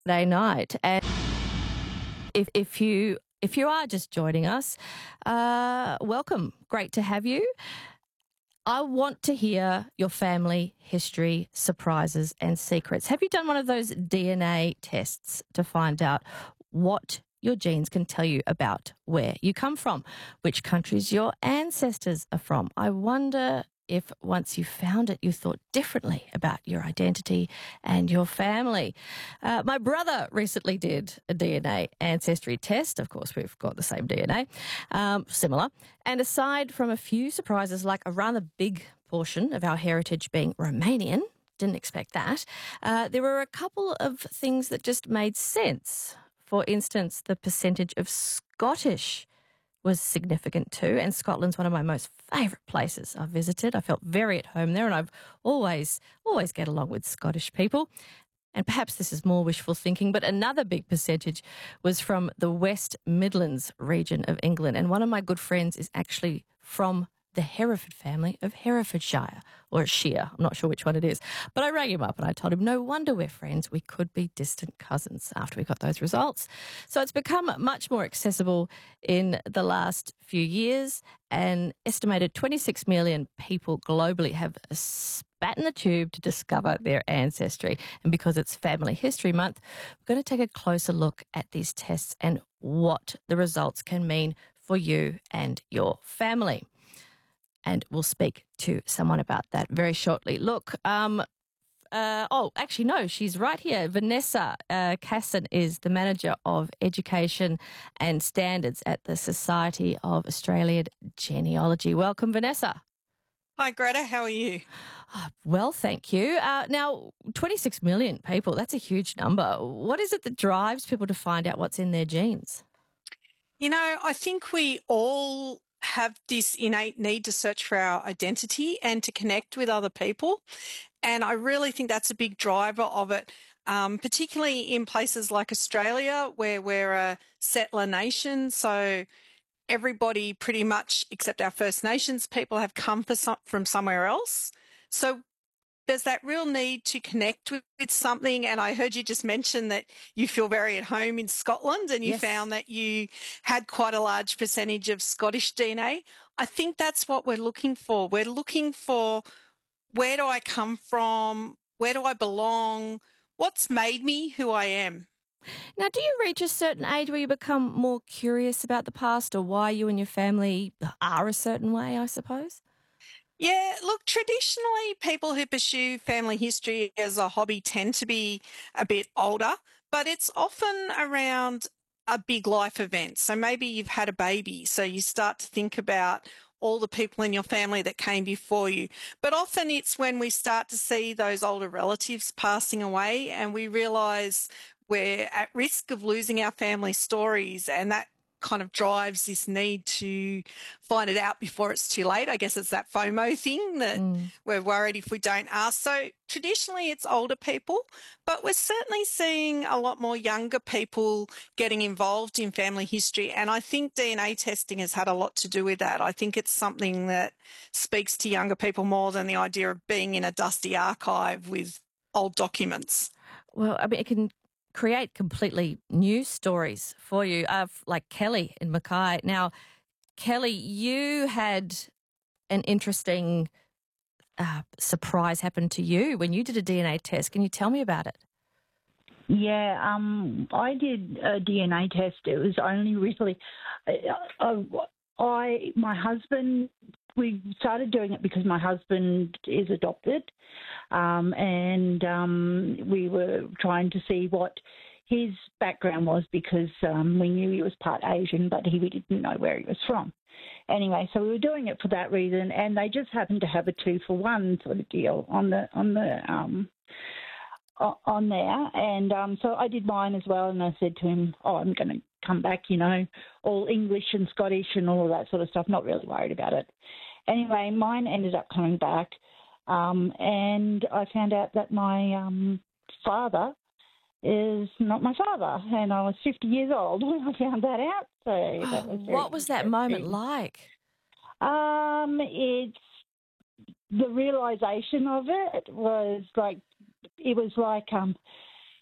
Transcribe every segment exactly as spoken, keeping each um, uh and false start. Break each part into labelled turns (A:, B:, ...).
A: Saturday night. And if, if you if you are just joining us, uh, welcome. Great to have you. I want to hear your family history, surprises, and secrets. Have you done one of those D N A tests to find out what your genes can tell you about where you come from, which countries your ancestors are from? I wonder if once you found it, you thought differently about your identity and your family. Uh, my brother recently did a D N A ancestry test. Of course, we've got the same D N A, um, similar. And aside from a few surprises, like a rather big portion of our heritage being Romanian, didn't expect that, uh, there were a couple of things that just made sense. For instance, the percentage of Scottish was significant too, and Scotland's one of my most favourite places I've visited. I felt very at home there, and I've always, always get along with Scottish people. And perhaps this is more wishful thinking, but another big percentage was from the West Midlands region of England. And one of my good friends is actually from the Hereford family of Herefordshire, or Shire. I'm not sure which one it is. But I rang him up and I told him, no wonder we're friends. We could be distant cousins after we got those results. So it's become much more accessible in the last few years. An estimated twenty-six million people globally have spat in the tube to discover their ancestry. And because it's Family History Month, we're going to take a closer look at these tests and what the results can mean for you and your family. And we'll speak to someone about that very shortly. Look, um, uh, oh, actually, no, she's right here. Vanessa uh, Casson is the Manager of Education and Standards at the Society of Australian Genealogy. Welcome, Vanessa.
B: Hi, Greta. How are you?
A: Oh, well, thank you. Uh, now, twenty-six million people, that's a huge number. What is it that drives people to find out what's in their genes?
B: You know, I think we all have this innate need to search for our identity and to connect with other people. And I really think that's a big driver of it, um, particularly in places like Australia, where we're a settler nation. So everybody pretty much, except our First Nations people, have come for some, from somewhere else. So there's that real need to connect with, with something. And I heard you just mention that you feel very at home in Scotland, and you
A: Yes.
B: found that you had quite a large percentage of Scottish D N A. I think that's what we're looking for. We're looking for, where do I come from? Where do I belong? What's made me who I am?
A: Now, do you reach a certain age where you become more curious about the past or why you and your family are a certain way, I suppose?
B: Yeah, look, traditionally, people who pursue family history as a hobby tend to be a bit older, but it's often around a big life event. So maybe you've had a baby, so you start to think about all the people in your family that came before you. But often it's when we start to see those older relatives passing away and we realise we're at risk of losing our family stories, and that kind of drives this need to find it out before it's too late. I guess it's that FOMO thing that mm. we're worried if we don't ask. So traditionally it's older people, but we're certainly seeing a lot more younger people getting involved in family history. And I think D N A testing has had a lot to do with that. I think it's something that speaks to younger people more than the idea of being in a dusty archive with old documents.
A: Well, I mean, it can create completely new stories for you, uh, like Kelly in Mackay. Now, Kelly, you had an interesting uh, surprise happen to you when you did a D N A test. Can you tell me about it?
C: Yeah, um, I did a D N A test. It was only really, I, I, my husband, we started doing it because my husband is adopted, um, and um, we were trying to see what his background was because um, we knew he was part Asian, but he, we didn't know where he was from. Anyway, so we were doing it for that reason, and they just happened to have a two for one sort of deal on the on the um, on there, and um, so I did mine as well, and I said to him, oh, I'm going to come back, you know, all English and Scottish and all of that sort of stuff, not really worried about it. Anyway, mine ended up coming back, um, and I found out that my um, father is not my father, and I was fifty years old when I found that out. So that was very
A: what was that moment like?
C: Um, it's the realisation of it was like, it was like, um,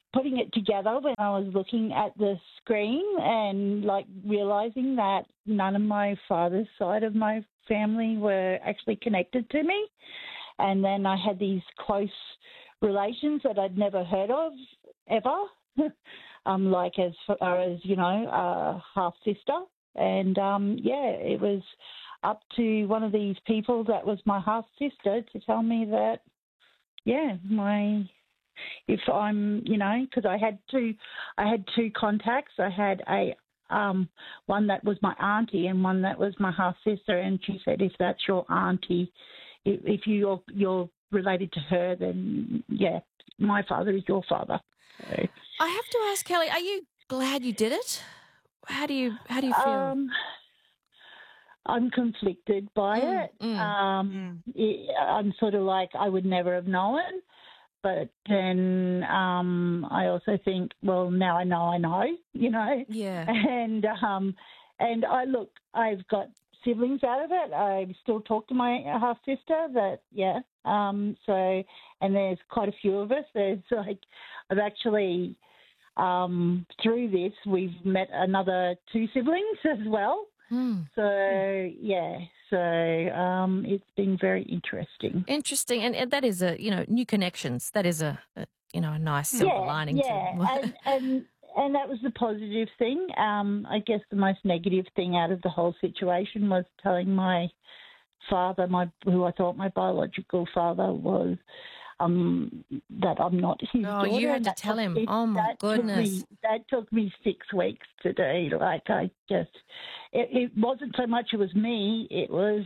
C: putting it together when I was looking at the screen and like realizing that none of my father's side of my family were actually connected to me. And then I had these close relations that I'd never heard of ever, um, like as far as, you know, a half-sister. And, um, yeah, it was up to one of these people that was my half-sister to tell me that, yeah, my... If I'm, you know, because I had two, I had two contacts. I had a um, one that was my auntie and one that was my half sister. And she said, if that's your auntie, if, if you're you're related to her, then yeah, my father is your father. So,
A: I have to ask, Kelly, are you glad you did it? How do you how do you feel? Um,
C: I'm conflicted by
A: mm,
C: it.
A: Mm.
C: Um, it. I'm sort of like I would never have known. But then um, I also think, well, now I know I know, you know.
A: Yeah.
C: And um, and I look, I've got siblings out of it. I still talk to my half sister. That yeah. Um, so and there's quite a few of us. There's like I've actually um, through this we've met another two siblings as well.
A: Mm.
C: So yeah. So um, it's been very interesting.
A: Interesting, and, and that is a you know new connections. That is a, a you know a nice silver
C: yeah,
A: lining.
C: Yeah,
A: to...
C: and, and and that was the positive thing. Um, I guess the most negative thing out of the whole situation was telling my father, my who I thought my biological father was, um, that I'm not his
A: oh,
C: daughter.
A: you had to
C: that
A: tell
C: took,
A: him.
C: it,
A: Oh my
C: that
A: goodness,
C: took me, that took me six weeks to do. Like I just, it, it wasn't so much it was me. It was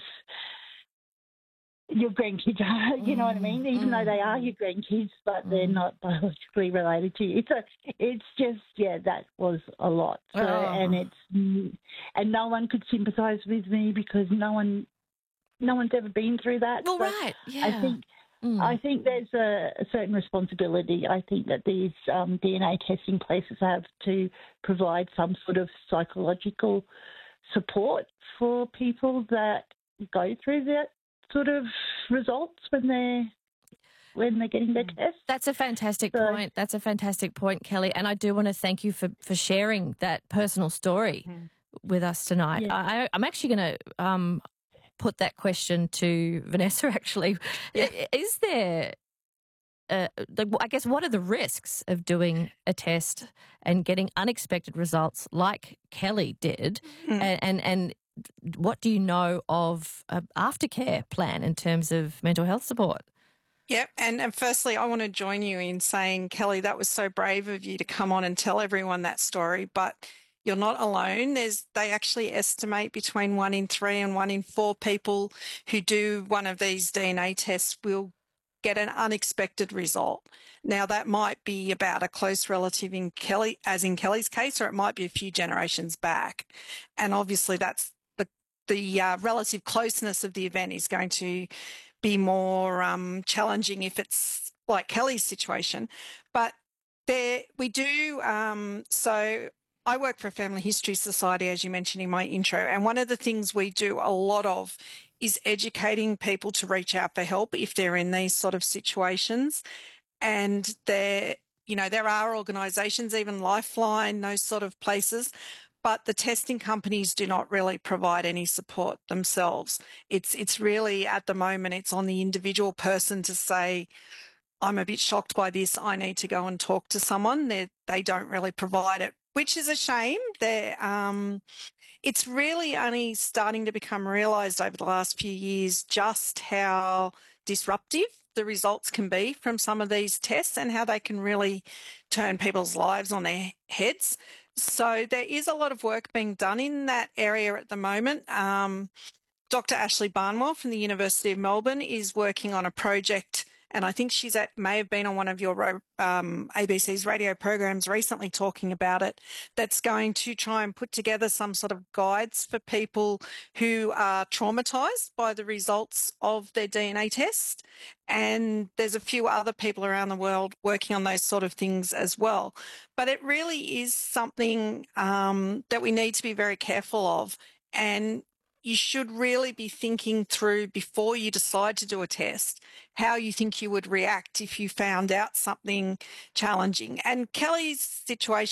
C: your grandkids are, you know what I mean? Even mm. though they are your grandkids, but mm. they're not biologically related to you. So it's just, yeah, that was a lot. So, oh. And it's, and no one could sympathise with me because no one, no one's ever been through that.
A: Well,
C: so
A: right, yeah.
C: I think,
A: mm.
C: I think there's a, a certain responsibility. I think that these um, D N A testing places have to provide some sort of psychological support for people that go through that sort of results when they're when they're getting their test.
A: That's a fantastic
C: so,
A: point. That's a fantastic point, Kelly. And I do want to thank you for, for sharing that personal story mm. with us tonight.
C: Yeah.
A: I, I'm actually going to um, put that question to Vanessa, actually. Yeah. Is there, uh, I guess, what are the risks of doing a test and getting unexpected results like Kelly did? Mm. And, and, and what do you know of an aftercare plan in terms of mental health support?
B: Yep. And, and firstly, I want to join you in saying, Kelly, that was so brave of you to come on and tell everyone that story. But you're not alone. There's, they actually estimate between one in three and one in four people who do one of these D N A tests will get an unexpected result. Now, that might be about a close relative in Kelly, as in Kelly's case, or it might be a few generations back. And obviously that's the, the uh, relative closeness of the event is going to be more um, challenging if it's like Kelly's situation. But there we do, um, so I work for a Family History Society, as you mentioned in my intro, and one of the things we do a lot of is educating people to reach out for help if they're in these sort of situations. And there, you know, there are organisations, even Lifeline, those sort of places, but the testing companies do not really provide any support themselves. It's it's really, at the moment, it's on the individual person to say, I'm a bit shocked by this, I need to go and talk to someone. They they don't really provide it, which is a shame. They're, um, it's really only starting to become realised over the last few years just how disruptive the results can be from some of these tests and how they can really turn people's lives on their heads. So there is a lot of work being done in that area at the moment. Um, Doctor Ashley Barnwell from the University of Melbourne is working on a project, and I think she's at may have been on one of your um, A B C's radio programs recently talking about it, that's going to try and put together some sort of guides for people who are traumatised by the results of their D N A test. And there's a few other people around the world working on those sort of things as well. But it really is something um, that we need to be very careful of. And you should really be thinking through before you decide to do a test how you think you would react if you found out something challenging. And Kelly's situation